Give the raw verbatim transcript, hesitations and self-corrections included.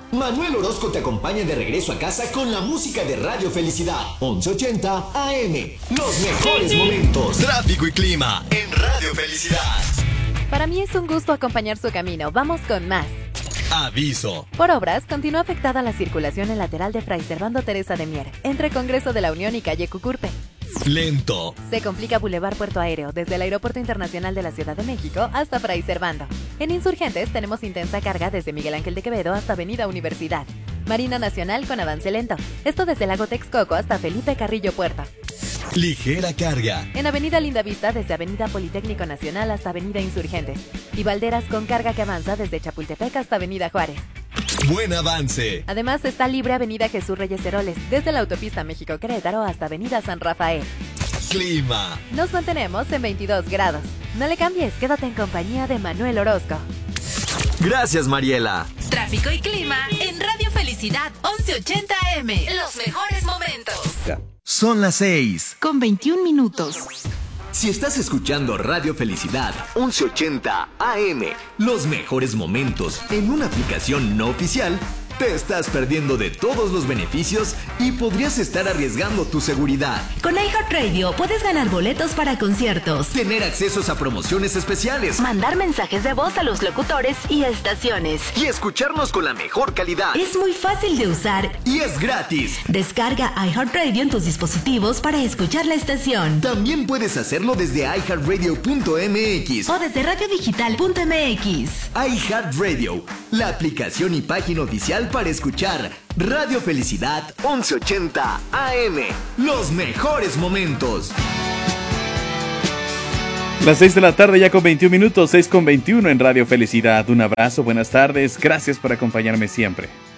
Manuel Orozco te acompaña de regreso a casa con la música de Radio Felicidad. once ochenta A M. Los mejores momentos. Tráfico y clima en Radio Felicidad. Para mí es un gusto acompañar su camino. Vamos con más. Aviso. Por obras, continúa afectada la circulación en lateral de Fray Servando Teresa de Mier, entre Congreso de la Unión y calle Cucurpe. Lento. Se complica Boulevard Puerto Aéreo desde el Aeropuerto Internacional de la Ciudad de México hasta Fray Servando. En Insurgentes tenemos intensa carga desde Miguel Ángel de Quevedo hasta Avenida Universidad. Marina Nacional con avance lento. Esto desde Lago Texcoco hasta Felipe Carrillo Puerto. Ligera carga. En Avenida Lindavista desde Avenida Politécnico Nacional hasta Avenida Insurgentes. Y Valderas con carga que avanza desde Chapultepec hasta Avenida Juárez. Buen avance. Además está libre Avenida Jesús Reyes Heroles desde la autopista México-Querétaro hasta Avenida San Rafael. Clima. Nos mantenemos en veintidós grados. No le cambies, quédate en compañía de Manuel Orozco. Gracias, Mariela. Tráfico y clima en Radio Felicidad once ochenta A M. Los mejores momentos. Son las seis. Con veintiún minutos. Si estás escuchando Radio Felicidad once ochenta A M, los mejores momentos en una aplicación no oficial, te estás perdiendo de todos los beneficios y podrías estar arriesgando tu seguridad. Con iHeartRadio puedes ganar boletos para conciertos, tener accesos a promociones especiales, mandar mensajes de voz a los locutores y estaciones y escucharnos con la mejor calidad. Es muy fácil de usar y es gratis. Descarga iHeartRadio en tus dispositivos para escuchar la estación. También puedes hacerlo desde i heart radio punto m x o desde radio digital punto m x. iHeartRadio, la aplicación y página oficial para escuchar Radio Felicidad once ochenta A M. Los mejores momentos. Las seis de la tarde ya con veintiún minutos, seis con veintiuno en Radio Felicidad. Un abrazo, buenas tardes, gracias por acompañarme siempre.